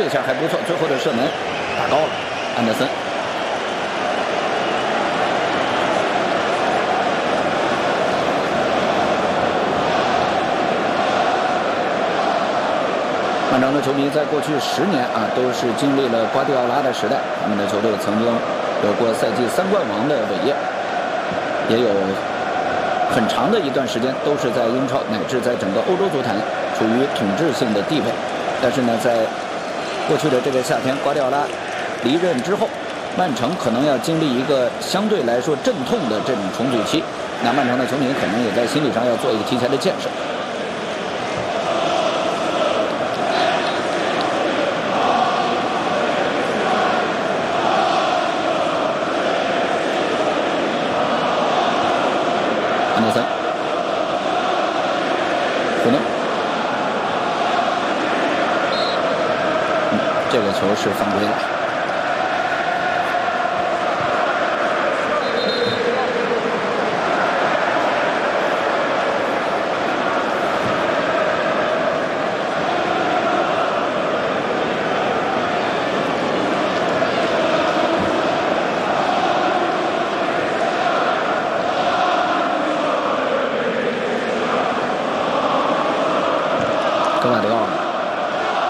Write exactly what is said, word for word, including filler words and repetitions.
这下还不错，最后的射门打高了，安德森。曼城的球迷在过去十年啊，都是经历了瓜迪奥拉的时代，他们的球队曾经有过赛季三冠王的伟业，也有很长的一段时间都是在英超乃至在整个欧洲足坛处于统治性的地位。但是呢，在过去的这个夏天，瓜迪奥拉离任之后，曼城可能要经历一个相对来说阵痛的这种重组期。那曼城的球迷可能也在心理上要做一个提前的建设。安德森，胡诺，嗯，这个球是犯规了。格瓦德，